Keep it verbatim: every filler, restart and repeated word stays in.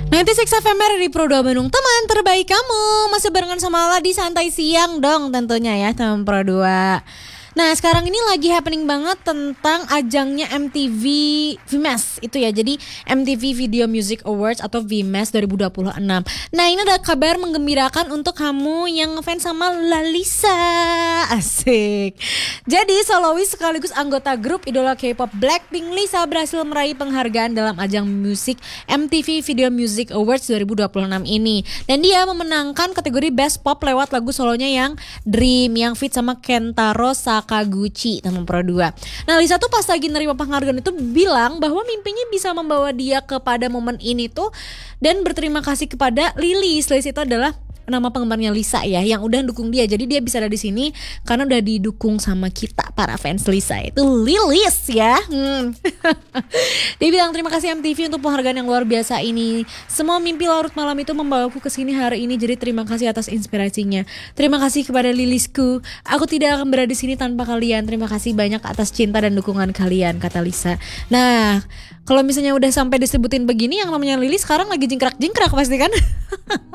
sembilan puluh enam F M R di Pro dua Bandung, teman terbaik kamu. Masih barengan sama Lala di Santai Siang dong tentunya ya, teman Pro dua. Nah sekarang ini lagi happening banget tentang ajangnya M T V V-Mas itu ya. Jadi M T V Video Music Awards atau V-Mas dua ribu dua puluh enam. Nah ini ada kabar menggembirakan untuk kamu yang ngefans sama Lalisa. Asik. Jadi solois sekaligus anggota grup idola K-pop Blackpink, Lisa berhasil meraih penghargaan dalam ajang musik M T V Video Music Awards dua ribu dua puluh enam ini. Dan dia memenangkan kategori Best Pop lewat lagu solonya yang Dream yang feat sama Kentaro Sakaguchi, teman Pro dua. Nah Lisa tuh pas lagi nerima penghargaan itu bilang bahwa mimpinya bisa membawa dia kepada momen ini tuh, dan berterima kasih kepada Lilis. Lilis itu adalah nama penggemarnya Lisa ya, yang udah dukung dia. Jadi dia bisa ada di sini karena udah didukung sama kita para fans Lisa, itu Lilis ya. Hmm. Dia bilang terima kasih M T V untuk penghargaan yang luar biasa ini. Semua mimpi larut malam itu membawaku ke sini hari ini. Jadi terima kasih atas inspirasinya. Terima kasih kepada Lilisku. Aku tidak akan berada di sini tanpa kalian. Terima kasih banyak atas cinta dan dukungan kalian, kata Lisa. Nah, kalau misalnya udah sampai disebutin begini, yang namanya Lilis sekarang lagi jingkrak-jingkrak pasti kan.